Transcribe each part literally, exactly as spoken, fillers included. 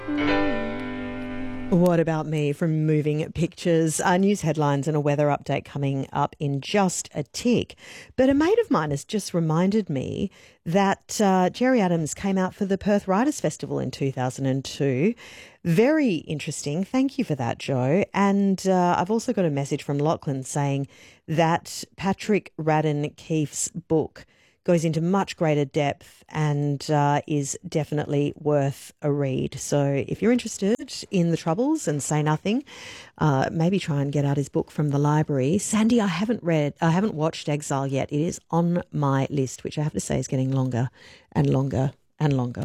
What About Me from Moving Pictures. Uh, news headlines and a weather update coming up in just a tick. But a mate of mine has just reminded me that uh, Jerry Adams came out for the Perth Writers' Festival in two thousand two. Very interesting. Thank you for that, Joe. And uh, I've also got a message from Lachlan saying that Patrick Radden Keefe's book goes into much greater depth and uh, is definitely worth a read. So if you're interested in the Troubles and Say Nothing, uh, maybe try and get out his book from the library. Sandy, I haven't read, I haven't watched Exile yet. It is on my list, which I have to say is getting longer and longer and longer.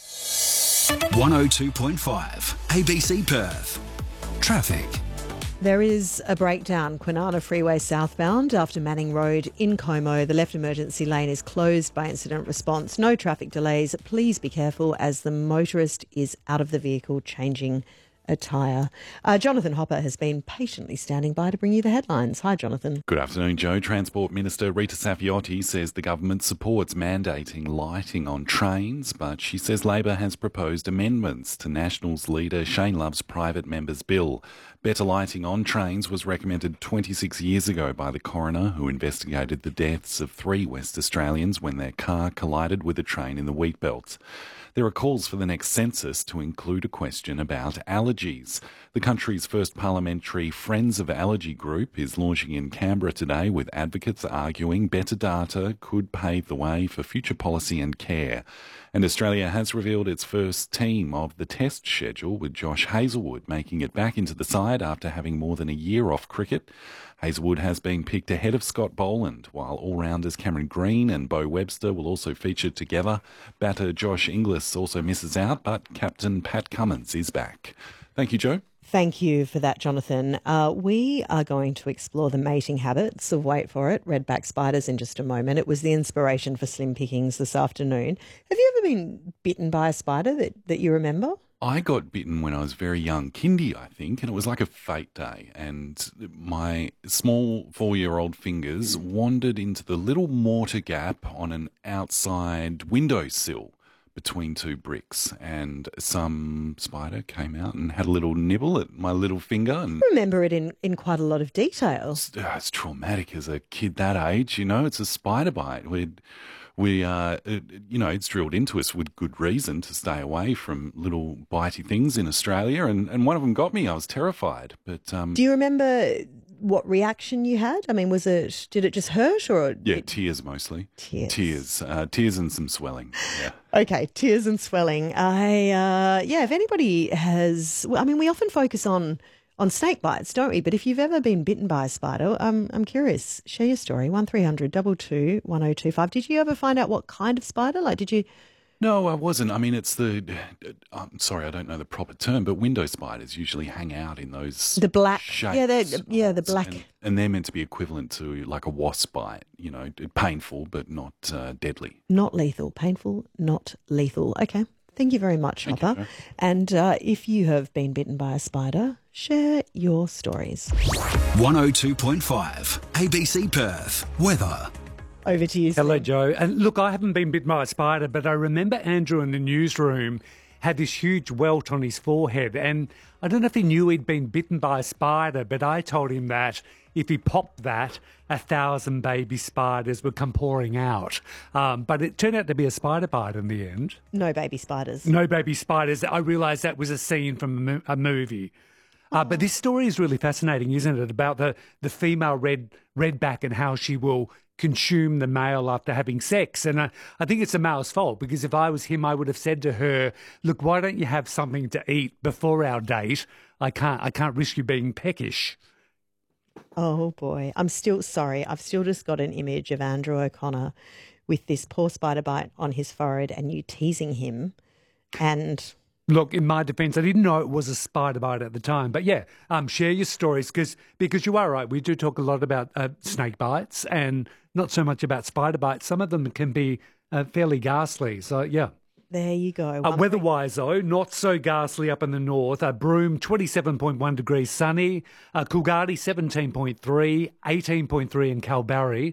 one oh two point five A B C Perth. Traffic. There is a breakdown, Kwinana Freeway southbound after Manning Road in Como. The left emergency lane is closed by incident response. No traffic delays. Please be careful as the motorist is out of the vehicle changing a tyre. Uh, Jonathan Hopper has been patiently standing by to bring you the headlines. Hi, Jonathan. Good afternoon, Joe. Transport Minister Rita Saffioti says the government supports mandating lighting on trains, but she says Labor has proposed amendments to Nationals leader Shane Love's private members' bill. Better lighting on trains was recommended twenty-six years ago by the coroner who investigated the deaths of three West Australians when their car collided with a train in the Wheatbelt. There are calls for the next census to include a question about allergies. The country's first parliamentary Friends of Allergy group is launching in Canberra today, with advocates arguing better data could pave the way for future policy and care. And Australia has revealed its first team of the Test schedule, with Josh Hazlewood making it back into the side after having more than a year off cricket. Hazlewood has been picked ahead of Scott Boland, while all-rounders Cameron Green and Beau Webster will also feature together. Batter Josh Inglis also misses out, but captain Pat Cummins is back. Thank you, Joe. Thank you for that, Jonathan. Uh, we are going to explore the mating habits of, wait for it, redback spiders in just a moment. It was the inspiration for Slim Pickings this afternoon. Have you ever been bitten by a spider that, that you remember? I got bitten when I was very young, kindy, I think, and it was like a fate day. And my small four-year-old fingers wandered into the little mortar gap on an outside windowsill between two bricks, and some spider came out and had a little nibble at my little finger. And I remember it in, in quite a lot of detail. It's, uh, it's traumatic as a kid that age, you know. It's a spider bite. We'd... We, uh, it, you know, it's drilled into us with good reason to stay away from little bitey things in Australia, and, and one of them got me. I was terrified. But um, do you remember what reaction you had? I mean, was it, did it just hurt or? Yeah, it... tears mostly. Tears. Tears. Uh, tears and some swelling. Yeah. Okay, tears and swelling. I, uh, yeah, if anybody has, well, I mean, we often focus on on snake bites, don't we? But if you've ever been bitten by a spider, um, I'm curious. Share your story. one three hundred two two one oh two five. Did you ever find out what kind of spider? Like, did you? No, I wasn't. I mean, it's the, I'm sorry, I don't know the proper term, but window spiders usually hang out in those the black, shapes. Yeah, they're, yeah, the black. And, and they're meant to be equivalent to like a wasp bite, you know, painful but not uh, deadly. Not lethal. Painful, not lethal. Okay. Thank you very much, Thank Hopper. you, and uh, if you have been bitten by a spider, share your stories. one oh two point five A B C Perth. Weather. Over to you, Sam. Hello, Joe. And look, I haven't been bitten by a spider, but I remember Andrew in the newsroom had this huge welt on his forehead. And I don't know if he knew he'd been bitten by a spider, but I told him that if he popped that, a thousand baby spiders would come pouring out. Um, but it turned out to be a spider bite in the end. No baby spiders. No baby spiders. I realised that was a scene from a, mo- a movie. Uh, but this story is really fascinating, isn't it, about the, the female red redback and how she will consume the male after having sex. And I, I think it's the male's fault, because if I was him, I would have said to her, look, why don't you have something to eat before our date? I can't, I can't risk you being peckish. Oh, boy. I'm still sorry. I've still just got an image of Andrew O'Connor with this poor spider bite on his forehead and you teasing him. And look, in my defence, I didn't know it was a spider bite at the time. But, yeah, um, share your stories because because you are right. We do talk a lot about uh, snake bites and not so much about spider bites. Some of them can be uh, fairly ghastly. So, yeah. There you go. Uh, weather-wise, though, not so ghastly up in the north. Uh, Broome, twenty-seven point one degrees sunny. Uh, Coolgardie, seventeen point three. eighteen point three in Kalbarri.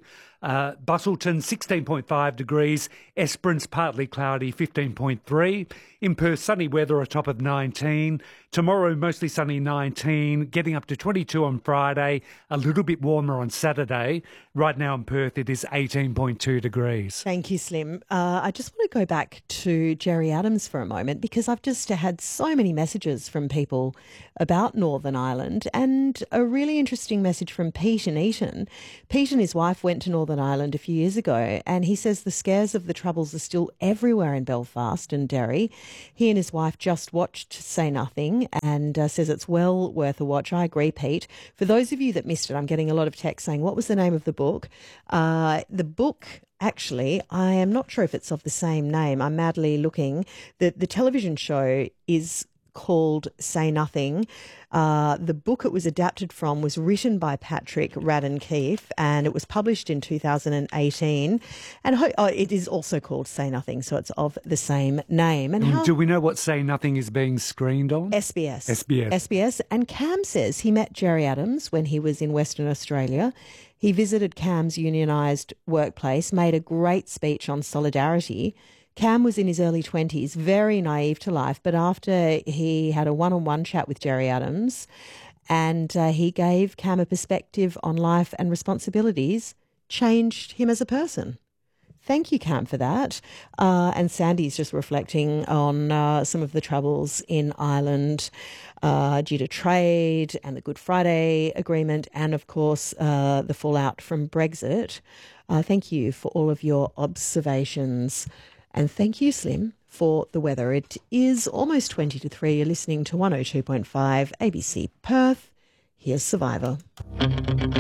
Uh, Busselton, sixteen point five degrees. Esperance, partly cloudy, fifteen point three. In Perth, sunny weather, a top of nineteen. Tomorrow, mostly sunny, nineteen. Getting up to twenty-two on Friday. A little bit warmer on Saturday. Right now in Perth, it is eighteen point two degrees. Thank you, Slim. Uh, I just want to go back to Jerry Adams for a moment, because I've just had so many messages from people about Northern Ireland, and a really interesting message from Pete in Eton. Pete and his wife went to Northern Ireland a few years ago, and he says the scares of the Troubles are still everywhere in Belfast and Derry. He and his wife just watched Say Nothing, and uh, says it's well worth a watch. I agree, Pete. For those of you that missed it, I'm getting a lot of text saying, what was the name of the book? Uh, the book... Actually, I am not sure if it's of the same name. I'm madly looking. The the television show is called Say Nothing. Uh, the book it was adapted from was written by Patrick Radden Keefe, and it was published in two thousand eighteen. And ho- oh, it is also called Say Nothing, so it's of the same name. And how- Do we know what Say Nothing is being screened on? S B S. S B S. S B S. And Cam says he met Jerry Adams when he was in Western Australia. He visited Cam's unionised workplace, made a great speech on solidarity. Cam was in his early twenties, very naive to life, but after he had a one-on-one chat with Jerry Adams, and uh, he gave Cam a perspective on life and responsibilities, changed him as a person. Thank you, Cam, for that. Uh, and Sandy's just reflecting on uh, some of the troubles in Ireland uh, due to trade and the Good Friday Agreement, and, of course, uh, the fallout from Brexit. Uh, thank you for all of your observations. And thank you, Slim, for the weather. It is almost twenty to three. You're listening to one oh two point five A B C Perth. Here's Survivor.